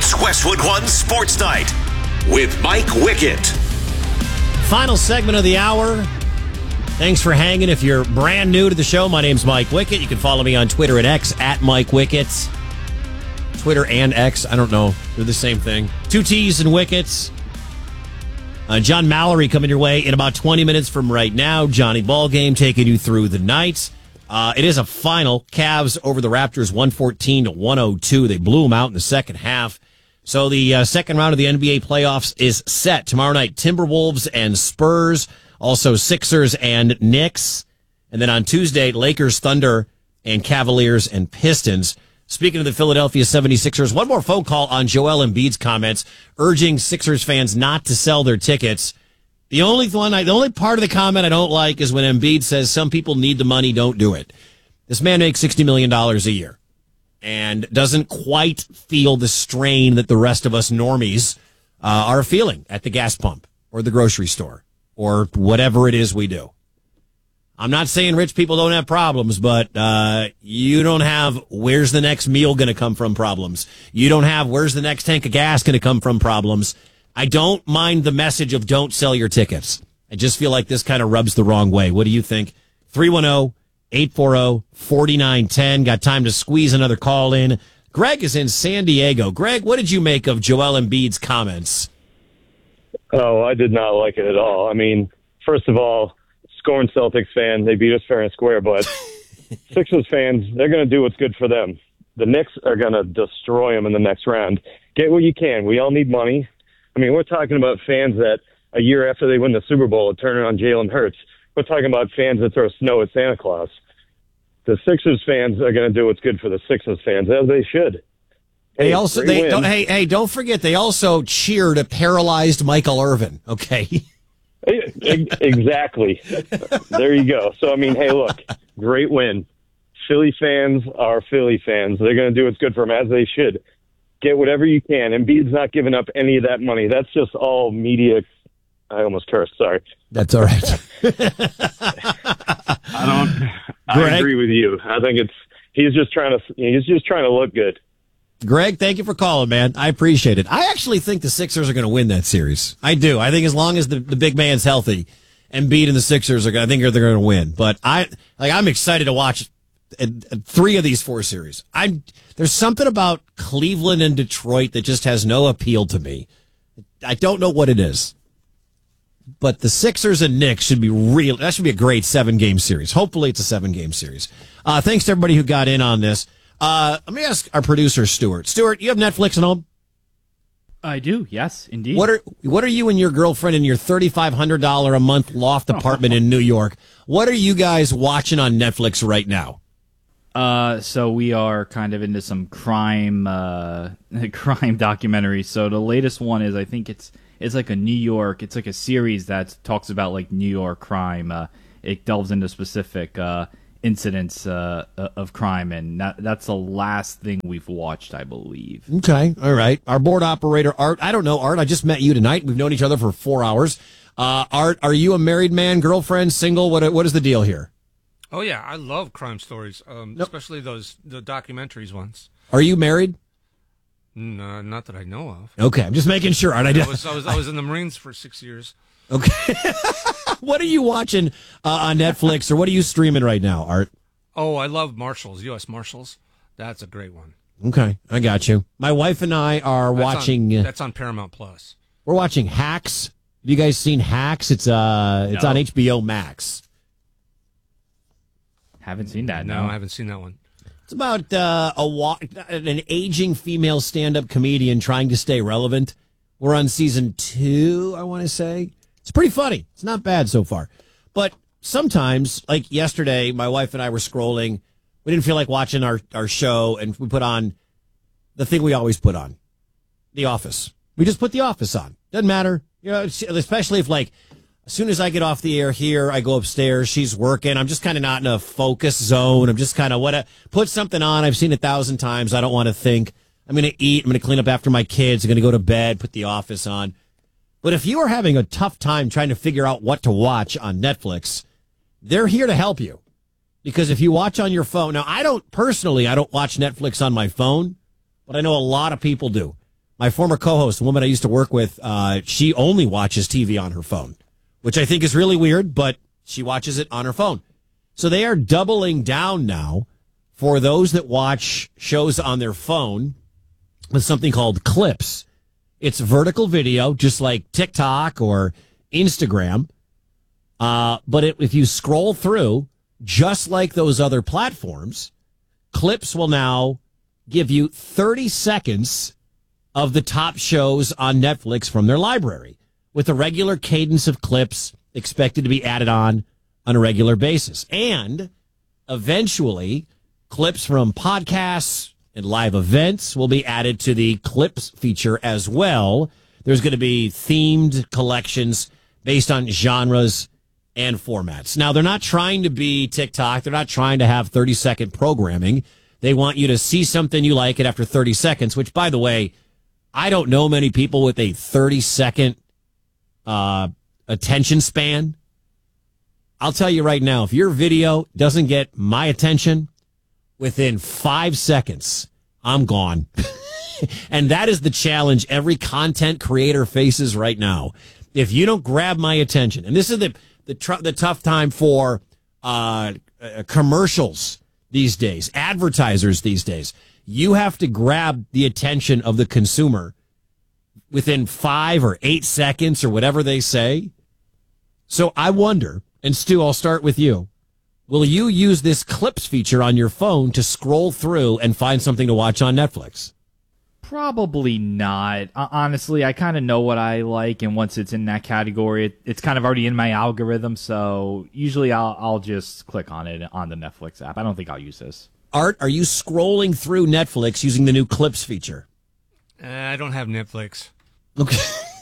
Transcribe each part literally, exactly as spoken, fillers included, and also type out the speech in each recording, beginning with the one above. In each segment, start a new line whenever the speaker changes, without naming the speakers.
It's Westwood One Sports Night with Mike Wickett.
Final segment of the hour. Thanks for hanging. If you're brand new to the show, my name's Mike Wickett. You can follow me on Twitter at X, at Mike Wickett. Twitter and X, I don't know. They're the same thing. Two T's and Wickets. Uh, John Mallory coming your way in about twenty minutes from right now. Johnny Ballgame taking you through the night. Uh, it is a final. Cavs over the Raptors one fourteen to one oh two. They blew them out in the second half. So the uh, second round of the N B A playoffs is set. Tomorrow night, Timberwolves and Spurs. Also Sixers and Knicks. And then on Tuesday, Lakers, Thunder, and Cavaliers and Pistons. Speaking of the Philadelphia seventy-sixers, one more phone call on Joel Embiid's comments urging Sixers fans not to sell their tickets. The only one, I, the only part of the comment I don't like is when Embiid says some people need the money, don't do it. This man makes sixty million dollars a year and doesn't quite feel the strain that the rest of us normies uh, are feeling at the gas pump or the grocery store or whatever it is we do. I'm not saying rich people don't have problems, but uh, you don't have where's the next meal going to come from problems. You don't have where's the next tank of gas going to come from problems. I don't mind the message of don't sell your tickets. I just feel like this kind of rubs the wrong way. What do you think? three one zero, eight four zero, four nine one zero. Got time to squeeze another call in. Greg is in San Diego. Greg, what did you make of Joel Embiid's comments?
Oh, I did not like it at all. I mean, first of all, scorn Celtics fan, they beat us fair and square, but Sixers fans, they're going to do what's good for them. The Knicks are going to destroy them in the next round. Get what you can. We all need money. I mean, we're talking about fans that a year after they win the Super Bowl are turning on Jalen Hurts. We're talking about fans that throw snow at Santa Claus. The Sixers fans are going to do what's good for the Sixers fans, as they should.
They
Hey,
also,
great
they
win.
don't, hey, hey, don't forget, they also cheered a paralyzed Michael Irvin. Okay.
Exactly. There you go. So, I mean, hey, look, great win. Philly fans are Philly fans. They're going to do what's good for them, as they should. Get whatever you can. Embiid's not giving up any of that money. That's just all media. I almost cursed. Sorry.
That's all right.
I don't. I
Greg?
agree with you. I think it's he's just trying to he's just trying to look good.
Greg, thank you for calling, man. I appreciate it. I actually think the Sixers are going to win that series. I do. I think as long as the, the big man's healthy, Embiid and the Sixers are, I think they're going to win. But I, like, I'm excited to watch uh, three of these four series. I'm there's something about Cleveland and Detroit that just has no appeal to me. I don't know what it is. But the Sixers and Knicks should be real. That should be a great seven game series. Hopefully, it's a seven game series. Uh, thanks to everybody who got in on this. Uh, let me ask our producer, Stuart. Stuart, you have Netflix at home?
I do, yes, indeed.
What are what are you and your girlfriend in your thirty-five hundred dollars a month loft apartment in New York? What are you guys watching on Netflix right now?
Uh, so we are kind of into some crime, uh, crime documentaries. So the latest one is, I think it's it's like a New York. It's like a series that talks about like New York crime. Uh, it delves into specific uh, incidents uh, of crime, and that, that's the last thing we've watched, I believe.
Okay, all right. Our board operator, Art. I don't know, Art. I just met you tonight. We've known each other for four hours. Uh, Art, are you a married man, girlfriend, single? What what is the deal here?
Oh yeah, I love crime stories, um,
Nope.
especially those the documentaries ones.
Are you married?
No, not that I know of.
Okay, I'm just making sure, Art. I,
I
did-
was I was I was in the Marines for six years.
Okay. What are you watching uh, on Netflix, or what are you streaming right now, Art?
Oh, I love Marshals, U S Marshals. That's a great one.
Okay, I got you. My wife and I are
That's
watching.
On,
uh,
that's on Paramount Plus.
we're watching Hacks. Have you guys seen Hacks? It's uh, it's
No.
on H B O Max.
Haven't seen that.
No,
No,
I haven't seen that one.
It's about uh, a wa- an aging female stand-up comedian trying to stay relevant. We're on season two, I want to say. It's pretty funny. It's not bad so far. But sometimes, like yesterday, my wife and I were scrolling. We didn't feel like watching our, our show, and we put on the thing we always put on, The Office. We just put The Office on. Doesn't matter. You know, especially if, like, as soon as I get off the air here, I go upstairs. She's working. I'm just kind of not in a focus zone. I'm just kind of what put something on. I've seen it a thousand times. I don't want to think. I'm going to eat. I'm going to clean up after my kids. I'm going to go to bed, put The Office on. But if you are having a tough time trying to figure out what to watch on Netflix, they're here to help you. Because if you watch on your phone, now I don't personally, I don't watch Netflix on my phone, but I know a lot of people do. my former co-host, the woman I used to work with, uh, she only watches T V on her phone, which I think is really weird, but she watches it on her phone. So they are doubling down now for those that watch shows on their phone with something called Clips. It's vertical video, just like TikTok or Instagram. Uh, but it, if you scroll through, just like those other platforms, Clips will now give you thirty seconds of the top shows on Netflix from their library, with a regular cadence of clips expected to be added on on a regular basis. And eventually, clips from podcasts and live events will be added to the Clips feature as well. There's going to be themed collections based on genres and formats. Now, they're not trying to be TikTok. They're not trying to have thirty-second programming. They want you to see something you like it after thirty seconds, which, by the way, I don't know many people with a thirty-second uh, attention span. I'll tell you right now, if your video doesn't get my attention within five seconds, I'm gone. And that is the challenge every content creator faces right now. If you don't grab my attention, and this is the the, tr- the tough time for uh, uh, commercials these days, advertisers these days, you have to grab the attention of the consumer within five or eight seconds or whatever they say. So I wonder, and Stu, I'll start with you. Will you use this Clips feature on your phone to scroll through and find something to watch on Netflix?
Probably not. Uh, honestly, I kind of know what I like, and once it's in that category, it, it's kind of already in my algorithm, so usually I'll, I'll just click on it on the Netflix app. I don't think I'll use this.
Art, are you scrolling through Netflix using the new Clips feature?
Uh, I don't have Netflix.
Okay.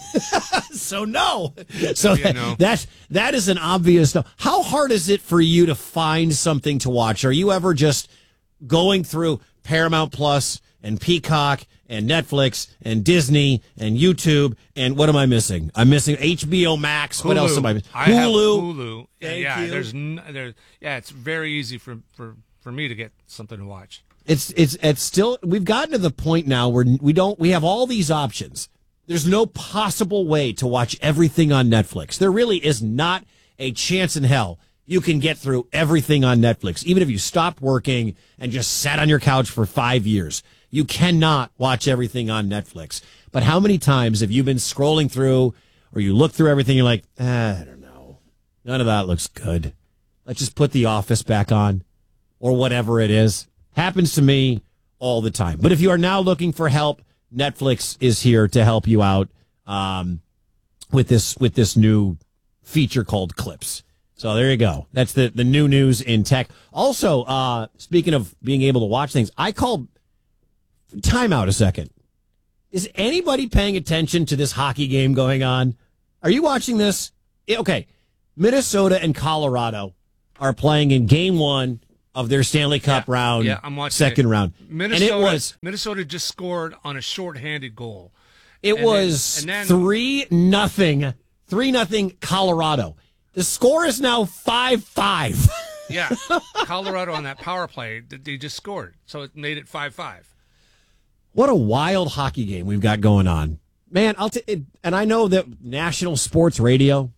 So no. So
Yeah, no.
that that is an obvious no. How hard is it for you to find something to watch? Are you ever just going through Paramount Plus and Peacock and Netflix and Disney and YouTube and what am I missing? I'm missing H B O Max. What
Hulu.
else am I missing?
I have
Hulu.
Hulu.
Thank
yeah,
you.
there's n- there. Yeah, it's very easy for, for, for me to get something to watch.
It's it's it's still we've gotten to the point now where we don't we have all these options. There's no possible way to watch everything on Netflix. There really is not a chance in hell you can get through everything on Netflix. Even if you stopped working and just sat on your couch for five years, you cannot watch everything on Netflix. But how many times have you been scrolling through or you look through everything, you're like, ah, I don't know. None of that looks good. Let's just put The Office back on or whatever it is. Happens to me all the time. But if you are now looking for help, Netflix is here to help you out um, with this with this new feature called Clips. So there you go. That's the, the new news in tech. Also, uh, speaking of being able to watch things, I called time out a second. Is anybody paying attention to this hockey game going on? Are you watching this? Okay. Minnesota and Colorado are playing in game one of their Stanley Cup
Yeah,
round,
yeah, I'm watching
second
it.
round.
Minnesota,
and it was
Minnesota just scored on a shorthanded goal.
it
And
was
then- and then-
three nothing, three nothing Colorado. The score is now five five.
Yeah, Colorado on that power play, th- they just scored, so it made it five five.
What a wild hockey game we've got going on, man! I'll t- it, and I know that national sports radio,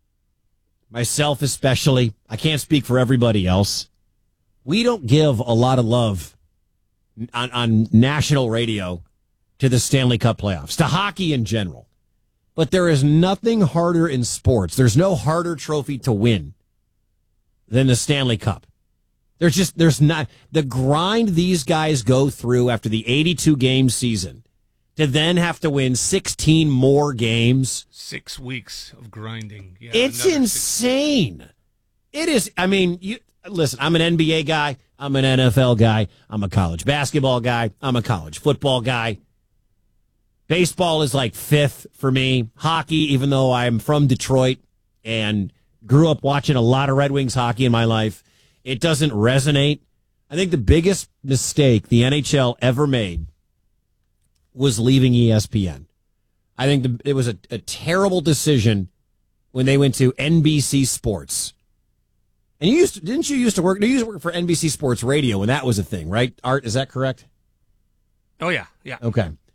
myself especially, I can't speak for everybody else. We don't give a lot of love on, on national radio to the Stanley Cup playoffs, to hockey in general. But there is nothing harder in sports. There's no harder trophy to win than the Stanley Cup. There's just, there's not, the grind these guys go through after the eighty-two game season to then have to win sixteen more games.
Six weeks of grinding. Yeah,
It's
another six-
insane. It is. I mean, you listen, I'm an N B A guy. I'm an N F L guy. I'm a college basketball guy. I'm a college football guy. Baseball is like fifth for me. Hockey, even though I'm from Detroit and grew up watching a lot of Red Wings hockey in my life, it doesn't resonate. I think the biggest mistake the N H L ever made was leaving E S P N. I think the, it was a, a terrible decision when they went to N B C Sports. And you used to, didn't you used to work? You used to work for N B C Sports Radio when that was a thing, right? Art, is that correct?
Oh yeah, yeah.
Okay.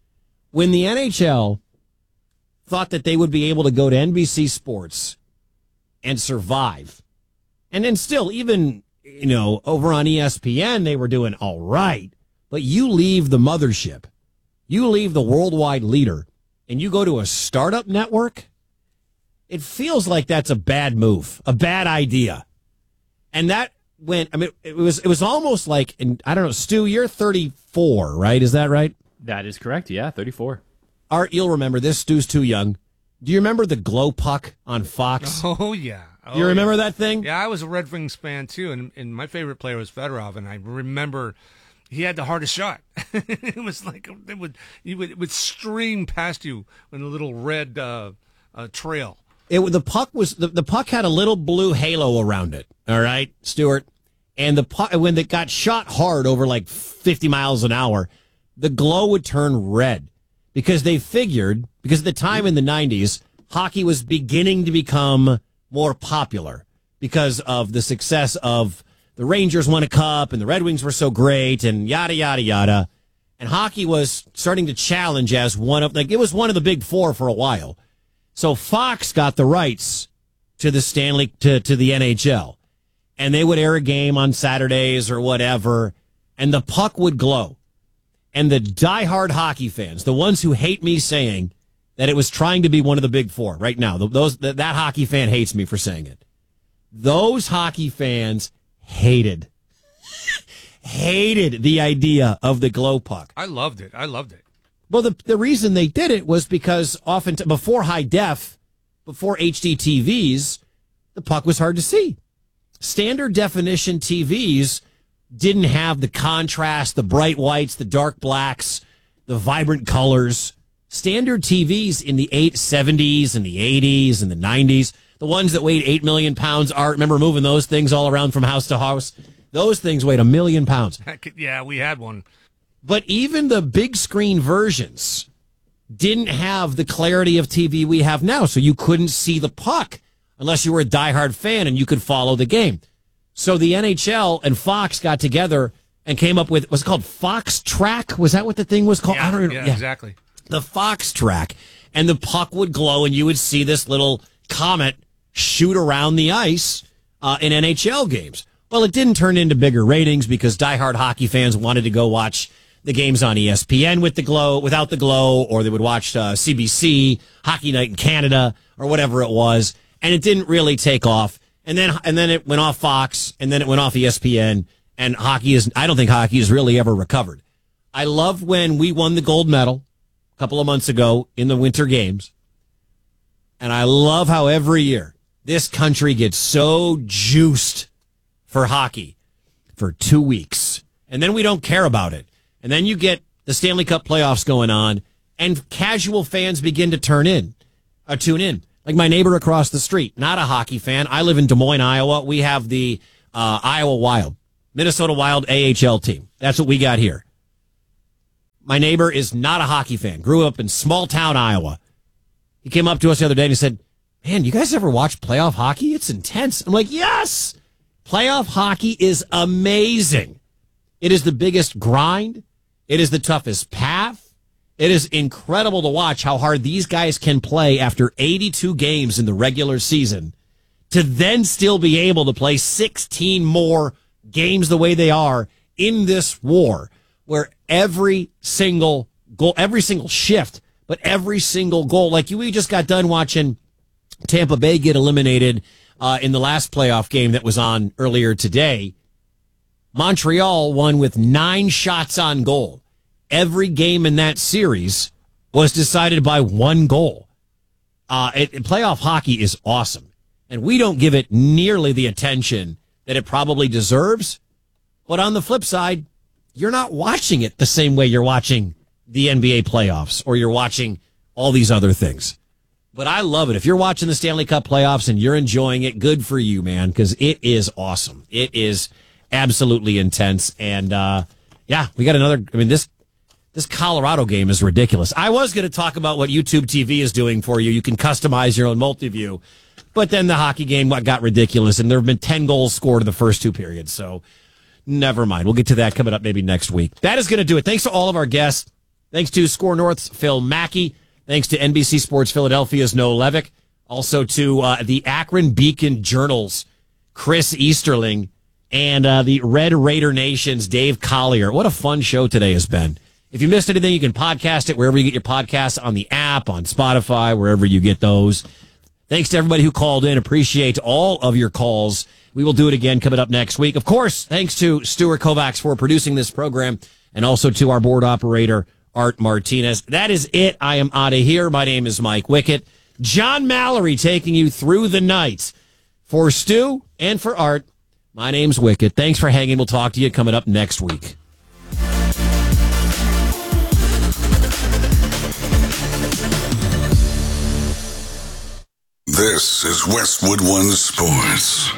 when the N H L thought that they would be able to go to N B C Sports and survive, and then still, even, you know, over on E S P N, they were doing all right. But you leave the mothership, you leave the worldwide leader, and you go to a startup network, it feels like that's a bad move, a bad idea. And that went, I mean, it was it was almost like, and I don't know, Stu, you're thirty-four, right? Is that right?
That is correct, yeah, thirty-four.
Art, you'll remember this. Stu's too young. Do you remember the Glow Puck on Fox?
Oh, yeah. Oh,
Do you remember
yeah.
that thing?
Yeah, I was a Red Wings fan, too, and, and my favorite player was Fedorov, and I remember he had the hardest shot. It was like it would, it would, it would stream past you in a little red uh, uh, trail.
It the puck was the, the puck had a little blue halo around it. All right, Stuart, and the puck, when it got shot hard over like fifty miles an hour, the glow would turn red because they figured, because at the time in the nineties, hockey was beginning to become more popular because of the success of the Rangers won a cup and the Red Wings were so great and yada yada yada, and hockey was starting to challenge as one of like it was one of the big four for a while. So Fox got the rights to the Stanley to, to the N H L, and they would air a game on Saturdays or whatever, and the puck would glow. And the diehard hockey fans, the ones who hate me saying that it was trying to be one of the big four right now, those that, that hockey fan hates me for saying it. Those hockey fans hated, hated the idea of the glow puck.
I loved it. I loved it.
Well, the the reason they did it was because often t- before high def, before H D T Vs, the puck was hard to see. Standard definition T Vs didn't have the contrast, the bright whites, the dark blacks, the vibrant colors. Standard T Vs in the eight seventies and the eighties and the nineties, the ones that weighed eight million pounds, Art, remember moving those things all around from house to house? Those things weighed a million pounds.
Yeah, we had one.
But even the big screen versions didn't have the clarity of T V we have now, so you couldn't see the puck unless you were a diehard fan and you could follow the game. So the N H L and Fox got together and came up with, was it called Fox Track? Was that what the thing was called?
Yeah,
I don't know.
yeah,
Yeah.
exactly.
The Fox Track, and the puck would glow and you would see this little comet shoot around the ice uh, in N H L games. Well, it didn't turn into bigger ratings because diehard hockey fans wanted to go watch the games on E S P N with the glow, without the glow, or they would watch uh, C B C, Hockey Night in Canada, or whatever it was, and it didn't really take off. And then and then it went off Fox, and then it went off E S P N, and hockey is, I don't think hockey has really ever recovered. I loved when we won the gold medal a couple of months ago in the Winter Games, and I love how every year this country gets so juiced for hockey for two weeks, and then we don't care about it. And then you get the Stanley Cup playoffs going on, and casual fans begin to turn in, or tune in. Like my neighbor across the street, not a hockey fan. I live in Des Moines, Iowa. We have the uh, Iowa Wild, Minnesota Wild A H L team. That's what we got here. My neighbor is not a hockey fan. Grew up in small town Iowa. He came up to us the other day and he said, "Man, you guys ever watch playoff hockey? It's intense." I'm like, "Yes, playoff hockey is amazing. It is the biggest grind. It is the toughest path. It is incredible to watch how hard these guys can play after eighty-two games in the regular season to then still be able to play sixteen more games the way they are in this war where every single goal, every single shift, but every single goal, like you, we just got done watching Tampa Bay get eliminated uh, in the last playoff game that was on earlier today. Montreal won with nine shots on goal. Every game in that series was decided by one goal. Uh, it, it- playoff hockey is awesome, and we don't give it nearly the attention that it probably deserves. But on the flip side, you're not watching it the same way you're watching the N B A playoffs or you're watching all these other things. But I love it. If you're watching the Stanley Cup playoffs and you're enjoying it, good for you, man, because it is awesome. It is absolutely intense. And, uh, yeah, we got another, I mean, this, this Colorado game is ridiculous. I was going to talk about what YouTube T V is doing for you. You can customize your own multi-view. But then the hockey game got ridiculous, and there have been ten goals scored in the first two periods. So never mind. We'll get to that coming up maybe next week. That is going to do it. Thanks to all of our guests. Thanks to Score North's Phil Mackey. Thanks to N B C Sports Philadelphia's Noah Levick. Also to uh, the Akron Beacon Journal's Chris Easterling. And uh, the Red Raider Nation's Dave Collier. What a fun show today has been. If you missed anything, you can podcast it wherever you get your podcasts, on the app, on Spotify, wherever you get those. Thanks to everybody who called in. Appreciate all of your calls. We will do it again coming up next week. Of course, thanks to Stuart Kovacs for producing this program, and also to our board operator, Art Martinez. That is it. I am out of here. My name is Mike Wickett. John Mallory taking you through the night. For Stu and for Art, my name's Wickett. Thanks for hanging. We'll talk to you coming up next week.
This is Westwood One Sports.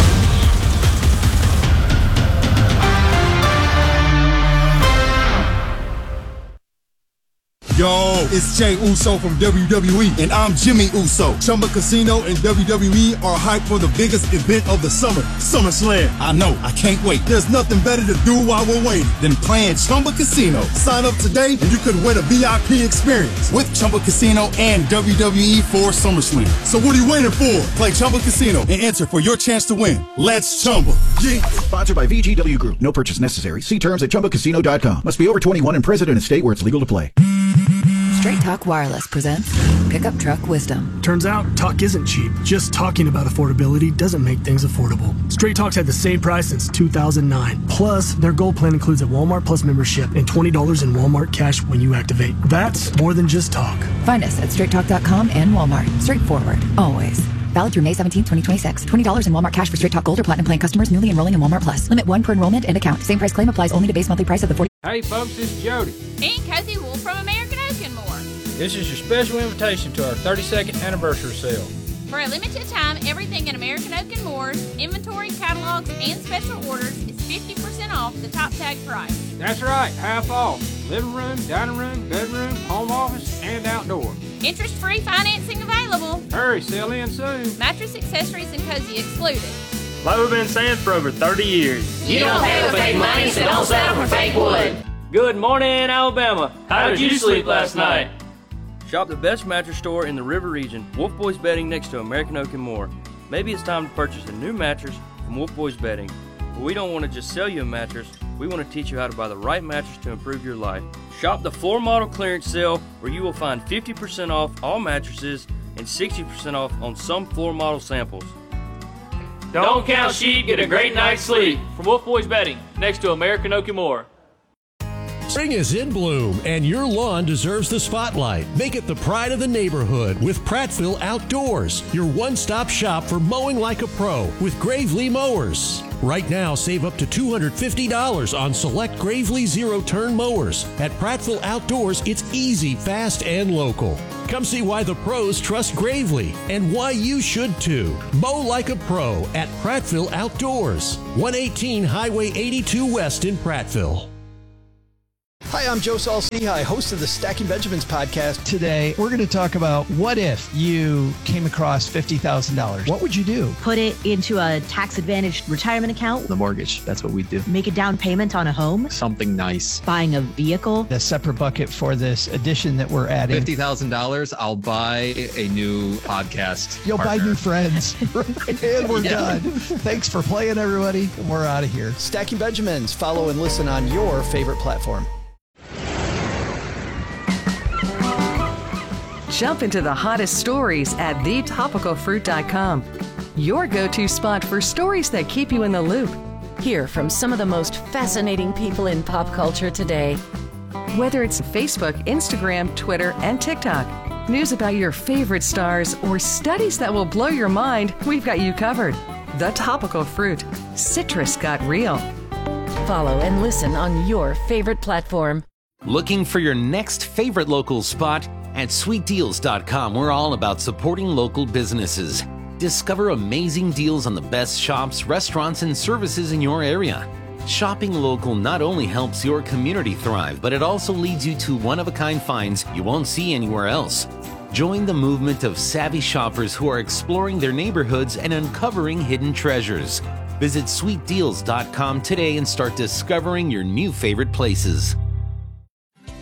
Yo, it's Jey Uso from W W E, and I'm Jimmy Uso. Chumba Casino and W W E are hyped for the biggest event of the summer, SummerSlam. I know, I can't wait. There's nothing better to do while we're waiting than playing Chumba Casino. Sign up today, and you could win a V I P experience with Chumba Casino and W W E for SummerSlam. So what are you waiting for? Play Chumba Casino and enter for your chance to win. Let's Chumba. Yeah.
Sponsored by V G W Group. No purchase necessary. See terms at chumba casino dot com. Must be over twenty-one and present in a state where it's legal to play.
Straight Talk Wireless presents Pickup Truck Wisdom.
Turns out, talk isn't cheap. Just talking about affordability doesn't make things affordable. Straight Talk's had the same price since two thousand nine. Plus, their Gold plan includes a Walmart Plus membership and twenty dollars in Walmart cash when you activate. That's more than just talk.
Find us at straight talk dot com and Walmart. Straightforward, always. Valid through May seventeenth, twenty twenty-six. twenty dollars in Walmart cash for Straight Talk Gold or Platinum plan customers newly enrolling in Walmart Plus. Limit one per enrollment and account. Same price claim applies only to base monthly price of the forty.
Hey folks, this is Jody.
And Cozy Wolf from American Oak and More.
This is your special invitation to our thirty-second anniversary sale.
For a limited time, everything in American Oak and Moore's inventory, catalogs, and special orders is fifty percent off the top tag price.
That's right, half off. Living room, dining room, bedroom, home office, and outdoor.
Interest-free financing available.
Hurry, sell in soon.
Mattress, accessories, and cozy excluded.
Like we've been saying for over thirty years.
You don't pay with fake money, so don't settle for fake wood.
Good morning, Alabama. How, How did you sleep last night?
Shop the best mattress store in the River region, Wolf Boys Bedding, next to American Oak and More. Maybe it's time to purchase a new mattress from Wolf Boys Bedding. But we don't want to just sell you a mattress, we want to teach you how to buy the right mattress to improve your life. Shop the floor model clearance sale where you will find fifty percent off all mattresses and sixty percent off on some floor model samples.
Don't count sheep, get a great night's sleep. From Wolf Boys Bedding, next to American Oak and More.
Spring is in bloom, and your lawn deserves the spotlight. Make it the pride of the neighborhood with Prattville Outdoors, your one-stop shop for mowing like a pro with Gravely Mowers. Right now, save up to two hundred fifty dollars on select Gravely zero-turn mowers. At Prattville Outdoors, it's easy, fast, and local. Come see why the pros trust Gravely and why you should too. Mow like a pro at Prattville Outdoors, one eighteen Highway eighty-two West in Prattville.
Hi, I'm Joe Saul-Sehy, host of the Stacking Benjamins podcast.
Today, we're going to talk about what if you came across fifty thousand dollars? What would you do?
Put it into a tax-advantaged retirement account.
The mortgage, that's what we do.
Make a down payment on a home.
Something nice.
Buying a vehicle.
A separate bucket for this addition that we're adding.
fifty thousand dollars, I'll buy a new podcast
You'll
partner.
buy new friends. And we're yeah. done. Thanks for playing, everybody. We're out of here.
Stacking Benjamins. Follow and listen on your favorite platform.
Jump into the hottest stories at the topical fruit dot com. Your go-to spot for stories that keep you in the loop.
Hear from some of the most fascinating people in pop culture today.
Whether it's Facebook, Instagram, Twitter, and TikTok, news about your favorite stars, or studies that will blow your mind, we've got you covered. The Topical Fruit. Citrus got real.
Follow and listen on your favorite platform.
Looking for your next favorite local spot? At sweet deals dot com, we're all about supporting local businesses. Discover amazing deals on the best shops, restaurants, and services in your area. Shopping local not only helps your community thrive, but it also leads you to one-of-a-kind finds you won't see anywhere else. Join the movement of savvy shoppers who are exploring their neighborhoods and uncovering hidden treasures. Visit sweet deals dot com today and start discovering your new favorite places.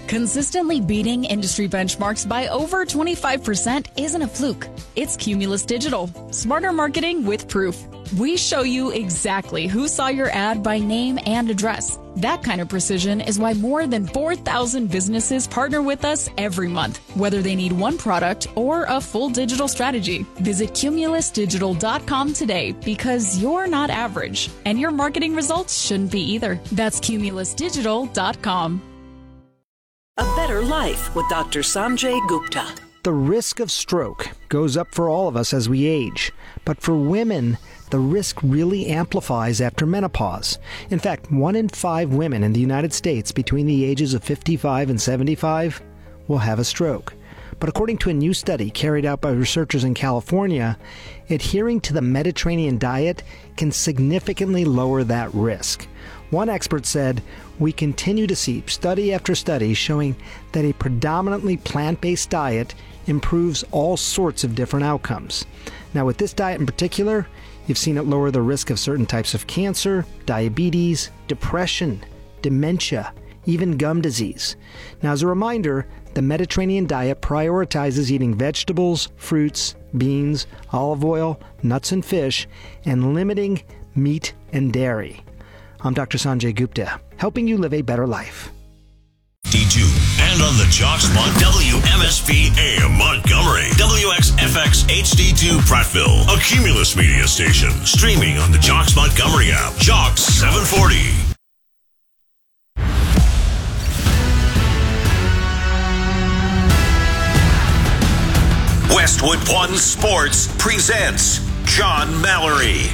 Consistently beating industry benchmarks by over twenty-five percent isn't a fluke. It's Cumulus Digital. Smarter marketing with proof. We show you exactly who saw your ad by name and address. That kind of precision is why more than four thousand businesses partner with us every month, whether they need one product or a full digital strategy. Visit cumulus digital dot com today because you're not average, and your marketing results shouldn't be either. That's cumulus digital dot com.
A better life with Doctor Sanjay Gupta.
The risk of stroke goes up for all of us as we age, but for women, the risk really amplifies after menopause. In fact, one in five women in the United States between the ages of fifty-five and seventy-five will have a stroke. But according to a new study carried out by researchers in California, adhering to the Mediterranean diet can significantly lower that risk. One expert said, "We continue to see study after study showing that a predominantly plant-based diet improves all sorts of different outcomes." Now, with this diet in particular, you've seen it lower the risk of certain types of cancer, diabetes, depression, dementia, even gum disease. Now, as a reminder, the Mediterranean diet prioritizes eating vegetables, fruits, beans, olive oil, nuts and fish, and limiting meat and dairy. I'm Doctor Sanjay Gupta, helping you live a better life.
D two and on the JockSpot W M S P A M Montgomery, W X F X H D two Prattville, a Cumulus media station, streaming on the Jocks Montgomery app. Jocks seven forty. Westwood One Sports presents John Mallory.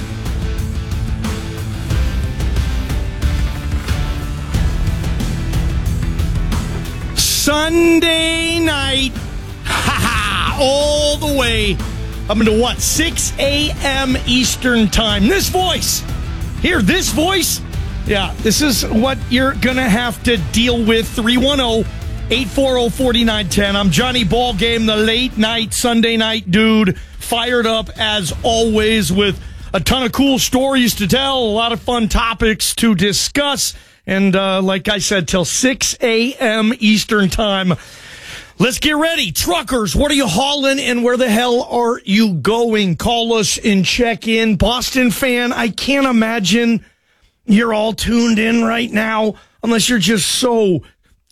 Sunday night, ha ha, all the way up into what, six a.m. Eastern time. This voice, hear this voice? Yeah, this is what you're going to have to deal with. three one zero, eight four zero, four nine one zero. I'm Johnny Ballgame, the late night, Sunday night dude, fired up as always with a ton of cool stories to tell, a lot of fun topics to discuss. And uh, like I said, till six a.m. Eastern time. Let's get ready. Truckers, what are you hauling and where the hell are you going? Call us and check in. Boston fan, I can't imagine you're all tuned in right now unless you're just so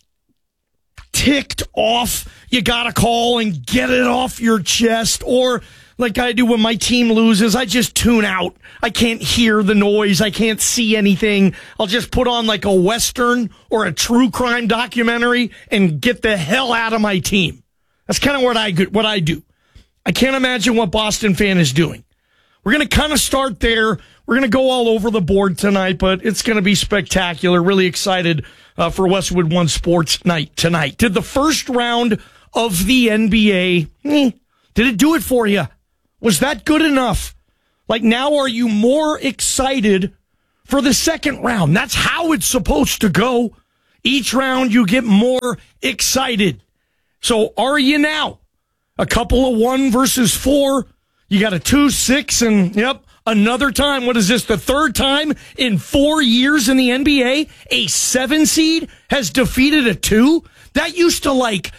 ticked off. You got to call and get it off your chest. Or like I do when my team loses, I just tune out. I can't hear the noise. I can't see anything. I'll just put on like a Western or a true crime documentary and get the hell out of my team. That's kind of what I what I do. I can't imagine what Boston fan is doing. We're going to kind of start there. We're going to go all over the board tonight, but it's going to be spectacular. Really excited uh, for Westwood One Sports Night tonight. Did the first round of the N B A, eh, did it do it for you? Was that good enough? Like, now are you more excited for the second round? That's how it's supposed to go. Each round you get more excited. So are you now? A couple of one versus four. You got a two, six, and yep, another time. What is this? The third time in four years in the N B A, a seven seed has defeated a two? That used to like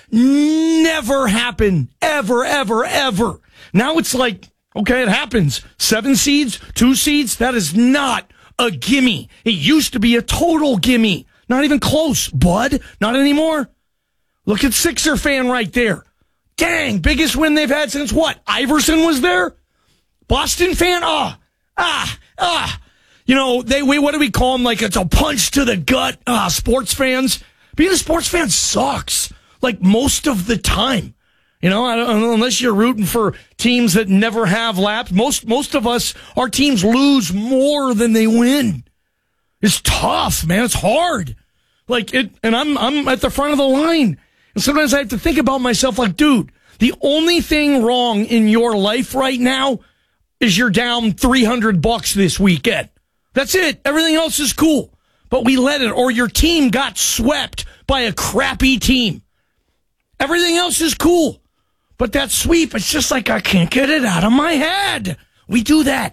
never happen. Ever, ever, ever. Now it's like, okay, it happens. Seven seeds, two seeds, that is not a gimme. It used to be a total gimme. Not even close, bud. Not anymore. Look at Sixer fan right there. Dang, biggest win they've had since what? Iverson was there? Boston fan? Ah, ah, ah. You know, they, we, what do we call them? Like it's a punch to the gut. Ah, sports fans. Being a sports fan sucks. Like most of the time. You know, I don't, unless you're rooting for teams that never have laps. Most most of us, our teams lose more than they win. It's tough, man. It's hard. Like it, and I'm I'm at the front of the line. And sometimes I have to think about myself like, dude, the only thing wrong in your life right now is you're down three hundred bucks this weekend. That's it. Everything else is cool. But we let it, or your team got swept by a crappy team. Everything else is cool. But that sweep, it's just like I can't get it out of my head. We do that.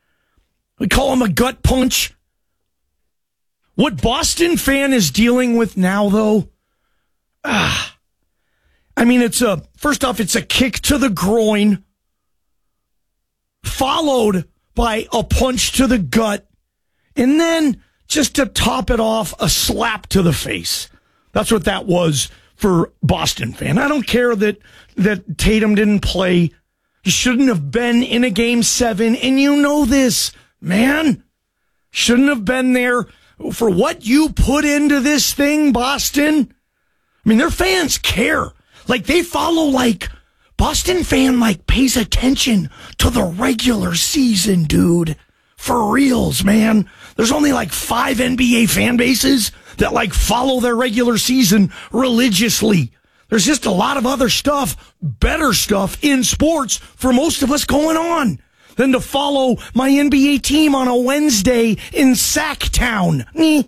We call them a gut punch. What Boston fan is dealing with now, though, I mean, it's a, first off, it's a kick to the groin, followed by a punch to the gut, and then, just to top it off, a slap to the face. That's what that was for Boston fan. I don't care that, that Tatum didn't play. He shouldn't have been in a game seven, and you know this, man. Shouldn't have been there for what you put into this thing, Boston. I mean, their fans care. Like, they follow, like, Boston fan, like, pays attention to the regular season, dude. For reals, man. There's only like five N B A fan bases that like follow their regular season religiously. There's just a lot of other stuff, better stuff in sports for most of us going on than to follow my N B A team on a Wednesday in Sacktown.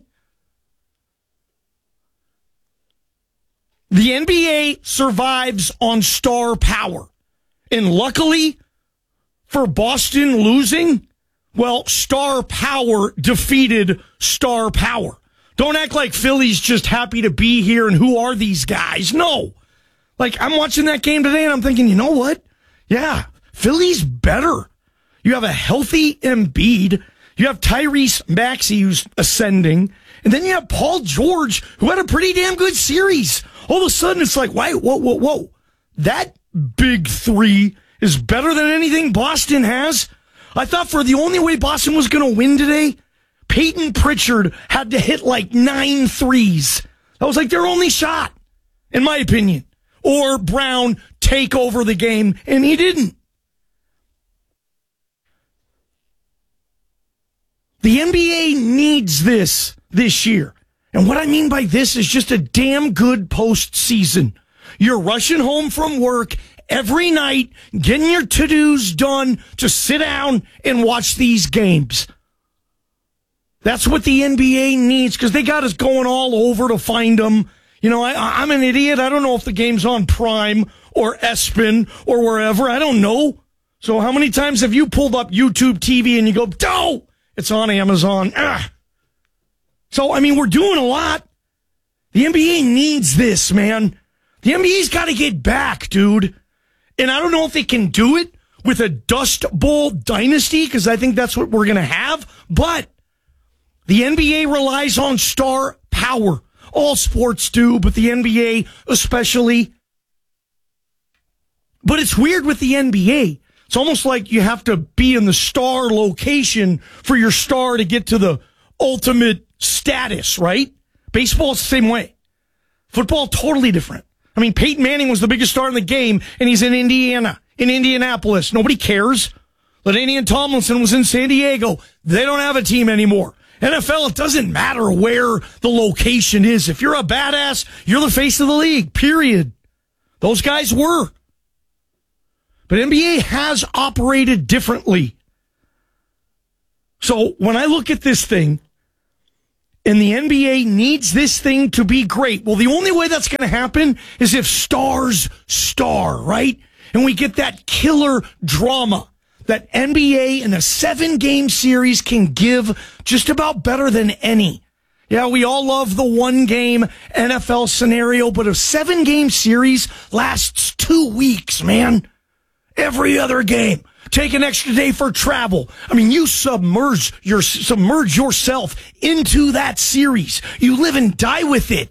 The N B A survives on star power. And luckily for Boston losing, well, star power defeated star power. Don't act like Philly's just happy to be here and who are these guys? No. Like, I'm watching that game today and I'm thinking, you know what? Yeah, Philly's better. You have a healthy Embiid. You have Tyrese Maxey who's ascending. And then you have Paul George who had a pretty damn good series. All of a sudden it's like, wait, whoa, whoa, whoa. That big three is better than anything Boston has. I thought for the only way Boston was going to win today, Peyton Pritchard had to hit like nine threes. That was like their only shot, in my opinion. Or Brown take over the game, and he didn't. The N B A needs this this year. And what I mean by this is just a damn good postseason. You're rushing home from work every night, getting your to-dos done to sit down and watch these games. That's what the N B A needs, because they got us going all over to find them. You know, I, I'm an idiot. I don't know if the game's on Prime or ESPN or wherever. I don't know. So how many times have you pulled up YouTube T V and you go, oh, it's on Amazon. Ah. So, I mean, we're doing a lot. The N B A needs this, man. The N B A's got to get back, dude. And I don't know if they can do it with a Dust Bowl dynasty, because I think that's what we're going to have. But the N B A relies on star power. All sports do, but the N B A especially. But it's weird with the N B A. It's almost like you have to be in the star location for your star to get to the ultimate status, right? Baseball's the same way. Football, totally different. I mean, Peyton Manning was the biggest star in the game, and he's in Indiana, in Indianapolis. Nobody cares. LaDainian Tomlinson was in San Diego. They don't have a team anymore. N F L, it doesn't matter where the location is. If you're a badass, you're the face of the league, period. Those guys were. But N B A has operated differently. So when I look at this thing, and the N B A needs this thing to be great. Well, the only way that's going to happen is if stars star, right? And we get that killer drama that N B A in a seven-game series can give just about better than any. Yeah, we all love the one-game N F L scenario, but a seven-game series lasts two weeks, man. Every other game. Take an extra day for travel. I mean, you submerge your submerge yourself into that series. You live and die with it.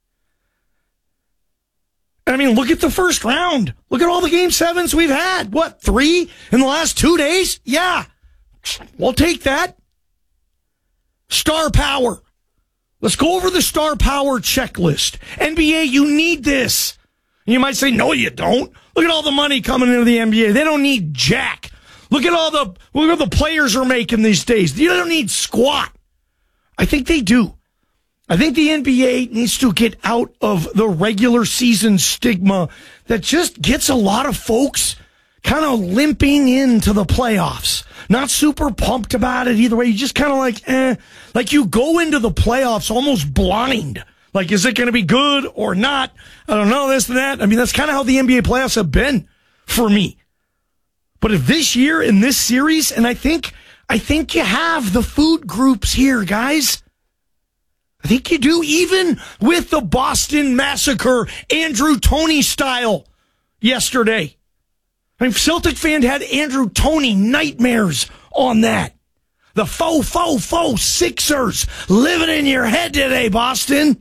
I mean, look at the first round. Look at all the game sevens we've had. What, three in the last two days? Yeah. We'll take that. Star power. Let's go over the star power checklist. N B A, you need this. You might say, no, you don't. Look at all the money coming into the N B A. They don't need jack. Look at all the, look at what the players are making these days. You don't need squat. I think they do. I think the N B A needs to get out of the regular season stigma that just gets a lot of folks kind of limping into the playoffs. Not super pumped about it either way. You just kind of like, eh. Like you go into the playoffs almost blind. Like, is it going to be good or not? I don't know, this and that. I mean, that's kind of how the N B A playoffs have been for me. But if this year in this series, and I think, I think you have the food groups here, guys. I I think you do, even with the Boston Massacre, Andrew Toney style yesterday. I mean, Celtic fan had Andrew Toney nightmares on that. The faux, faux, faux Sixers living in your head today, Boston.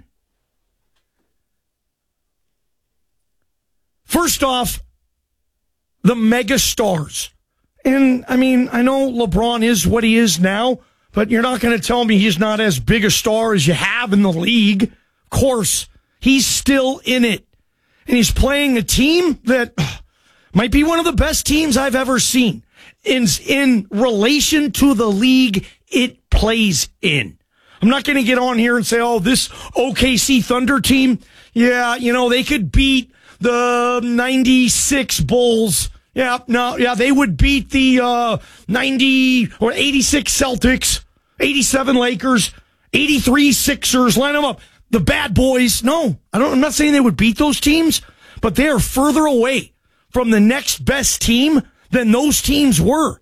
First off, the mega stars. And, I mean, I know LeBron is what he is now, but you're not going to tell me he's not as big a star as you have in the league. Of course, he's still in it. And he's playing a team that ugh, might be one of the best teams I've ever seen in, in relation to the league it plays in. I'm not going to get on here and say, oh, this O K C Thunder team, yeah, you know, they could beat the ninety-six Bulls. Yeah, no, yeah, they would beat the uh, ninety or eighty-six Celtics, eighty-seven Lakers, eighty-three Sixers. Line them up. The bad boys. No, I don't. I'm not saying they would beat those teams, but they are further away from the next best team than those teams were.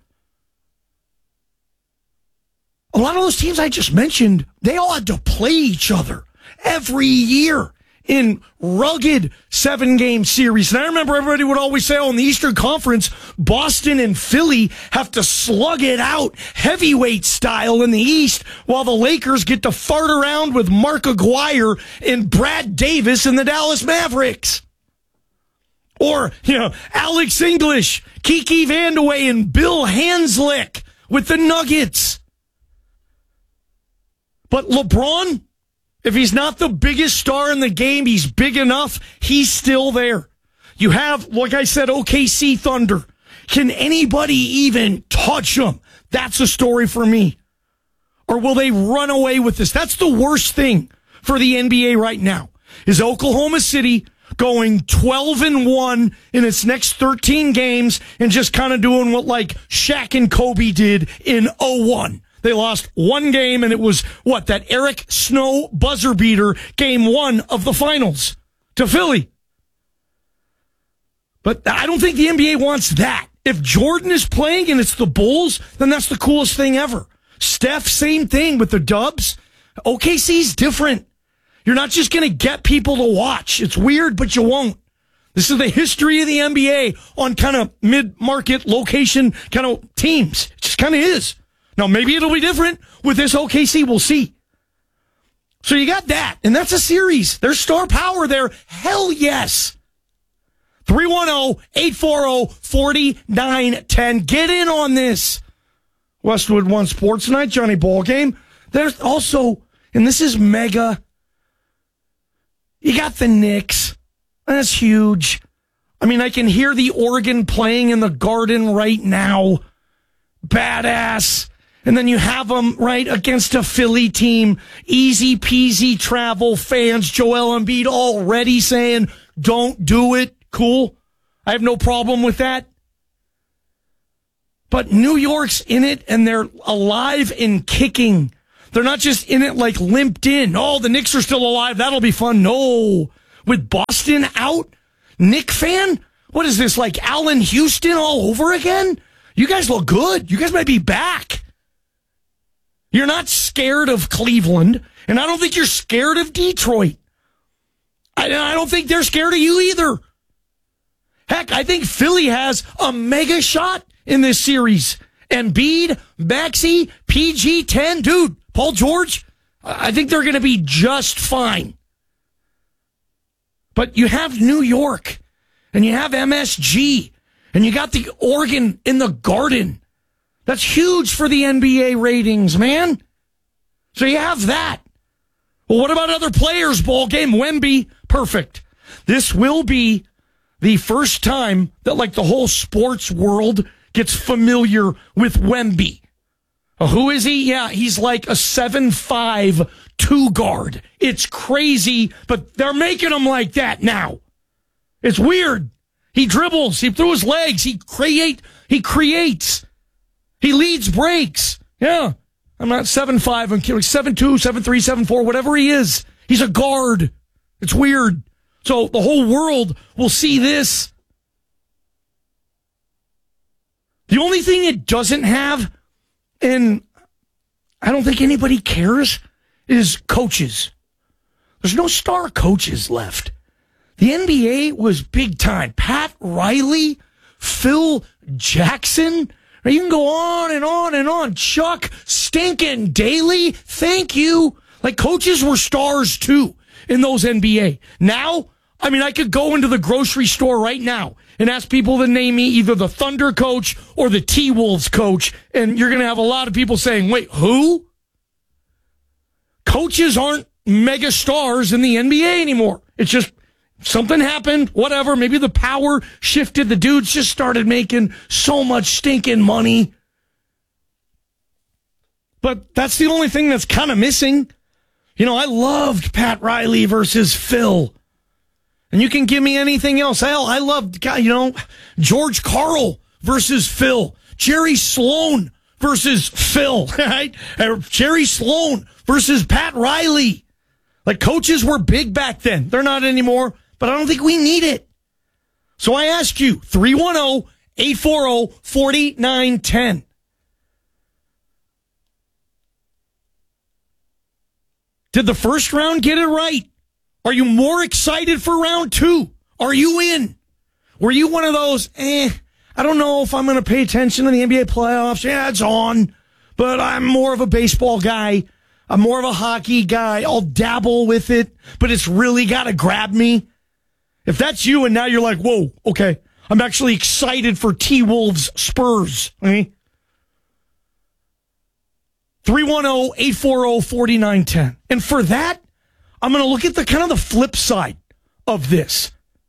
A lot of those teams I just mentioned, they all had to play each other every year in rugged seven-game series. And I remember everybody would always say, oh, in the Eastern Conference, Boston and Philly have to slug it out heavyweight style in the East, while the Lakers get to fart around with Mark Aguirre and Brad Davis and the Dallas Mavericks. Or, you know, Alex English, Kiki Vandeweghe, and Bill Hanslick with the Nuggets. But LeBron, if he's not the biggest star in the game, he's big enough, he's still there. You have, like I said, O K C Thunder. Can anybody even touch them? That's a story for me. Or will they run away with this? That's the worst thing for the N B A right now, is Oklahoma City going twelve and one in its next thirteen games and just kind of doing what like Shaq and Kobe did in oh one. They lost one game, and it was, what, that Eric Snow buzzer beater, game one of the finals to Philly. But I don't think the N B A wants that. If Jordan is playing and it's the Bulls, then that's the coolest thing ever. Steph, same thing with the Dubs. O K C's different. You're not just going to get people to watch. It's weird, but you won't. This is the history of the N B A on kind of mid-market location kind of teams. It just kind of is. Now, maybe it'll be different with this O K C. We'll see. So you got that, and that's a series. There's star power there. Hell yes. three one zero, eight four zero, four nine one zero. Get in on this. Westwood One Sports Night, Johnny Ballgame. There's also, and this is mega, you got the Knicks. That's huge. I mean, I can hear the Oregon playing in the Garden right now. Badass. And then you have them, right, against a Philly team. Easy peasy travel. Fans, Joel Embiid already saying, don't do it. Cool. I have no problem with that. But New York's in it, and they're alive and kicking. They're not just in it like limped in. Oh, the Knicks are still alive. That'll be fun. No. With Boston out, Knick fan? What is this, like Allen Houston all over again? You guys look good. You guys might be back. You're not scared of Cleveland, and I don't think you're scared of Detroit. I, I don't think they're scared of you either. Heck, I think Philly has a mega shot in this series. Embiid, Maxey, P G ten, dude, Paul George, I think they're going to be just fine. But you have New York, and you have M S G, and you got the Oregon in the Garden. That's huge for the N B A ratings, man. So you have that. Well, what about other players? Ball game, Wemby, perfect. This will be the first time that, like, the whole sports world gets familiar with Wemby. Uh, who is he? Yeah, he's like a seven five two guard. It's crazy, but they're making him like that now. It's weird. He dribbles. He threw his legs. He create. He creates. He leads breaks. Yeah. I'm not seven five. I'm seven two, seven three, seven four, whatever he is. He's a guard. It's weird. So the whole world will see this. The only thing it doesn't have, and I don't think anybody cares, is coaches. There's no star coaches left. The N B A was big time. Pat Riley, Phil Jackson. You can go on and on and on. Chuck Stinkin' Daly, thank you. Like, coaches were stars, too, in those N B A. Now, I mean, I could go into the grocery store right now and ask people to name me either the Thunder coach or the T-Wolves coach, and you're going to have a lot of people saying, wait, who? Coaches aren't mega stars in the N B A anymore. It's just something happened, whatever. Maybe the power shifted. The dudes just started making so much stinking money. But that's the only thing that's kind of missing. You know, I loved Pat Riley versus Phil. And you can give me anything else. Hell, I loved, you know, George Karl versus Phil. Jerry Sloan versus Phil, right? Jerry Sloan versus Pat Riley. Like, coaches were big back then. They're not anymore, but I don't think we need it. So I ask you, three one zero, eight four zero, four nine one zero. Did the first round get it right? Are you more excited for round two? Are you in? Were you one of those, eh, I don't know if I'm going to pay attention to the N B A playoffs. Yeah, it's on, but I'm more of a baseball guy. I'm more of a hockey guy. I'll dabble with it, but it's really got to grab me. If that's you and now you're like, whoa, okay, I'm actually excited for T-Wolves Spurs. Okay? three one zero, eight four zero, four nine one zero. And for that, I'm going to look at the kind of the flip side of this.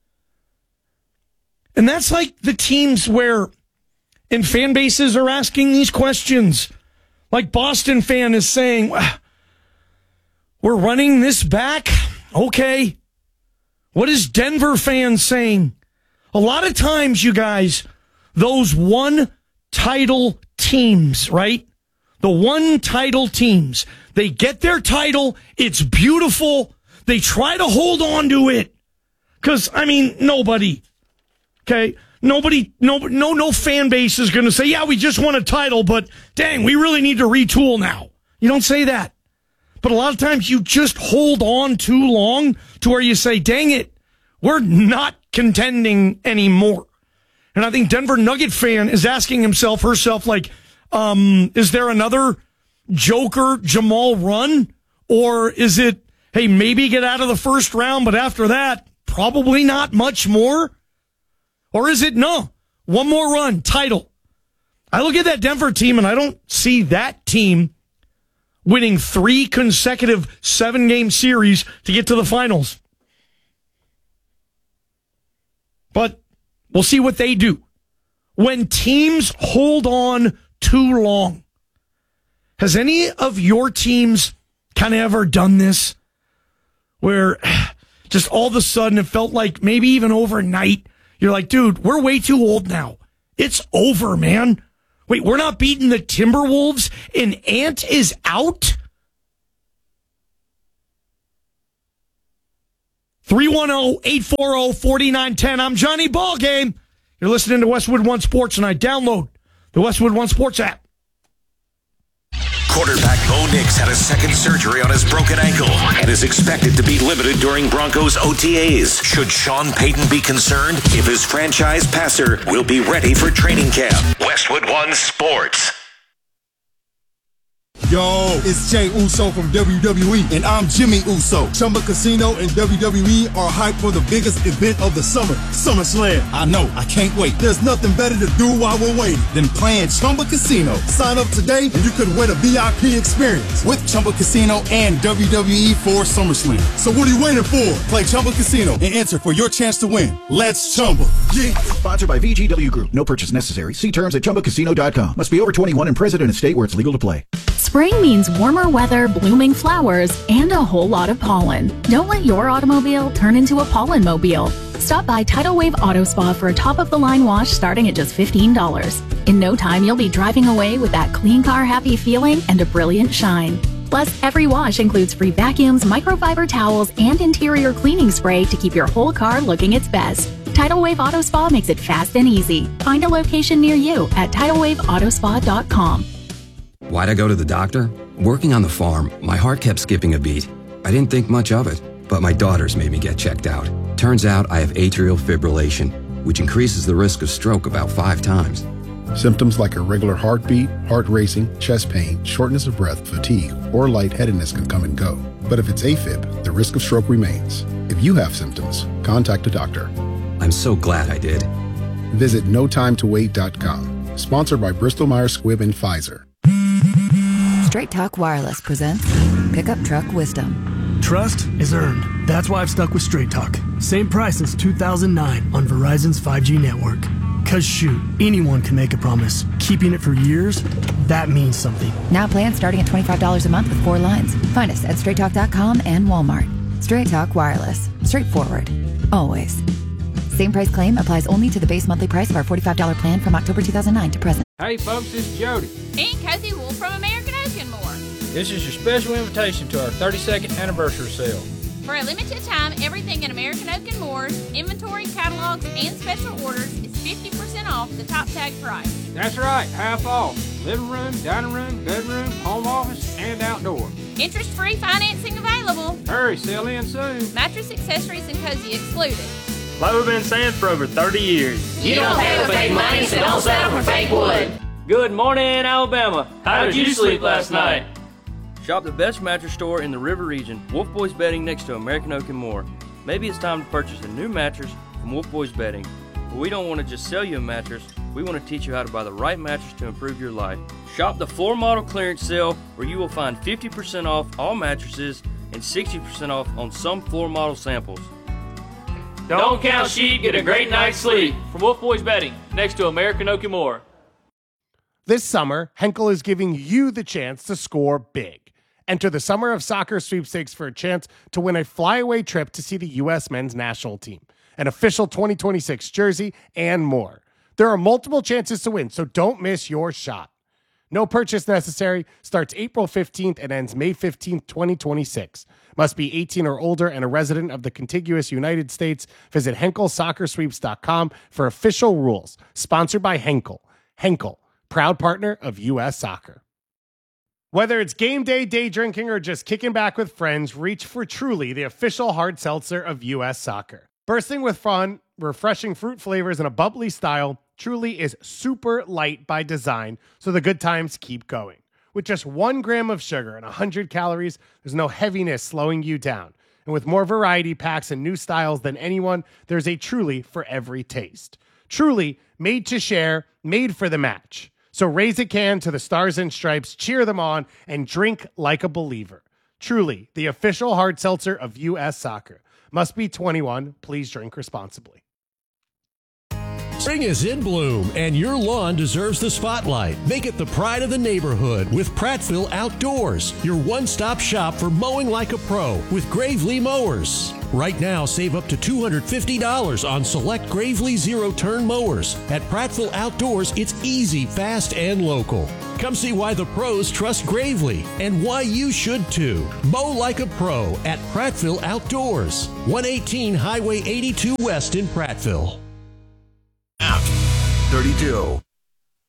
And that's like the teams where, and fan bases are asking these questions. Like Boston fan is saying, we're running this back? Okay. What is Denver fans saying? A lot of times, you guys, those one title teams, right? The one title teams, they get their title. It's beautiful. They try to hold on to it. Because, I mean, nobody, okay? Nobody, no, no, no fan base is going to say, yeah, we just won a title, but dang, we really need to retool now. You don't say that. But a lot of times you just hold on too long to where you say, dang it, we're not contending anymore. And I think Denver Nugget fan is asking himself, herself, like, um, is there another Joker Jamal run? Or is it, hey, maybe get out of the first round, but after that, probably not much more? Or is it, no, one more run, title? I look at that Denver team and I don't see that team winning three consecutive seven-game series to get to the finals. But we'll see what they do. When teams hold on too long, has any of your teams kind of ever done this? Where just all of a sudden it felt like maybe even overnight, you're like, dude, we're way too old now. It's over, man. Wait, we're not beating the Timberwolves and Ant is out? three one zero, eight four zero, four nine one zero. I'm Johnny Ballgame. You're listening to Westwood One Sports, and I download the Westwood One Sports app.
Quarterback Bo Nix had a second surgery on his broken ankle and is expected to be limited during Broncos O T As. Should Sean Payton be concerned if his franchise passer will be ready for training camp? Westwood One Sports.
Yo, it's Jay Uso from W W E, and I'm Jimmy Uso. Chumba Casino and W W E are hyped for the biggest event of the summer, SummerSlam. I know, I can't wait. There's nothing better to do while we're waiting than playing Chumba Casino. Sign up today and you could win a V I P experience with Chumba Casino and W W E for SummerSlam. So what are you waiting for? Play Chumba Casino and enter for your chance to win. Let's Chumba. Yeah.
Sponsored by V G W Group. No purchase necessary. See terms at chumba casino dot com. Must be over twenty-one and present in a state where it's legal to play.
Spring means warmer weather, blooming flowers, and a whole lot of pollen. Don't let your automobile turn into a pollen mobile. Stop by Tidal Wave Auto Spa for a top-of-the-line wash starting at just fifteen dollars. In no time, you'll be driving away with that clean car happy feeling and a brilliant shine. Plus, every wash includes free vacuums, microfiber towels, and interior cleaning spray to keep your whole car looking its best. Tidal Wave Auto Spa makes it fast and easy. Find a location near you at tidal wave auto spa dot com.
Why'd I go to the doctor? Working on the farm, my heart kept skipping a beat. I didn't think much of it. but my daughters made me get checked out. Turns out I have atrial fibrillation, which increases the risk of stroke about five times.
Symptoms like irregular heartbeat, heart racing, chest pain, shortness of breath, fatigue, or lightheadedness can come and go. But if it's AFib, the risk of stroke remains. If you have symptoms, contact a doctor.
I'm so glad I did.
Visit no time to wait dot com. Sponsored by Bristol Myers Squibb and Pfizer.
Straight Talk Wireless presents Pickup Truck Wisdom.
Trust is earned. That's why I've stuck with Straight Talk. Same price since two thousand nine on Verizon's five G network. Cause shoot, anyone can make a promise. Keeping it for years, that means something.
Now plans starting at twenty-five dollars a month with four lines. Find us at straight talk dot com and Walmart. Straight Talk Wireless. Straightforward. Always. Same price claim applies only to the base monthly price of our forty-five dollars plan from October two thousand nine to present.
Hey folks, this is Jody.
And Cozy Wool from American Oak and More.
This is your special invitation to our thirty-second anniversary sale.
For a limited time, everything in American Oak and Moore's inventory, catalogs, and special orders is fifty percent off the top tag price.
That's right, half off. Living room, dining room, bedroom, home office, and outdoor.
Interest-free financing available.
Hurry, sell in soon.
Mattress accessories and cozy excluded.
Like we've been saying for over thirty years.
You don't pay with fake money, so don't settle for fake wood.
Good morning, Alabama. How did you sleep last night?
Shop the best mattress store in the River region, Wolf Boys Bedding next to American Oak and More. Maybe it's time to purchase a new mattress from Wolf Boys Bedding. But we don't want to just sell you a mattress, we want to teach you how to buy the right mattress to improve your life. Shop the floor model clearance sale where you will find fifty percent off all mattresses and sixty percent off on some floor model samples.
Don't count sheep, get a great night's sleep. From Wolf Boys Bedding next to American Oak and More.
This summer, Henkel is giving you the chance to score big. Enter the Summer of Soccer sweepstakes for a chance to win a flyaway trip to see the U S men's national team, an official twenty twenty-six jersey, and more. There are multiple chances to win, so don't miss your shot. No purchase necessary. Starts April fifteenth and ends May fifteenth, twenty twenty-six. Must be eighteen or older and a resident of the contiguous United States. Visit Henkel Soccer Sweeps dot com for official rules. Sponsored by Henkel. Henkel, proud partner of U S Soccer. Whether it's game day, day drinking, or just kicking back with friends, reach for Truly, the official hard seltzer of U S Soccer. Bursting with fun, refreshing fruit flavors, and a bubbly style, Truly is super light by design, so the good times keep going. With just one gram of sugar and one hundred calories, there's no heaviness slowing you down. And with more variety packs and new styles than anyone, there's a Truly for every taste. Truly, made to share, made for the match. So raise a can to the Stars and Stripes, cheer them on, and drink like a believer. Truly, the official hard seltzer of U S Soccer. Must be twenty-one. Please drink responsibly.
Spring is in bloom, and your lawn deserves the spotlight. Make it the pride of the neighborhood with Prattville Outdoors, your one-stop shop for mowing like a pro with Gravely mowers. Right now, save up to two hundred fifty dollars on select Gravely zero-turn mowers. At Prattville Outdoors, it's easy, fast, and local. Come see why the pros trust Gravely and why you should too. Mow like a pro at Prattville Outdoors, one eighteen Highway eighty-two West in Prattville.
thirty-two.